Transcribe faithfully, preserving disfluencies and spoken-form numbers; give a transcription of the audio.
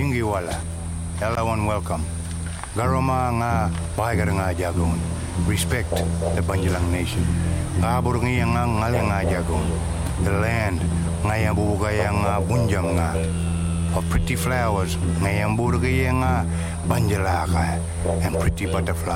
Tingiwala. Everyone welcome. Garoma nga bahagar nga jagon. Respect the Banjalang nation. Kabur nga nga ngale nga jagon. The land nga yang bubugay nga bunjang nga. Of pretty flowers nga yang burugay nga banjalaka and pretty butterflies.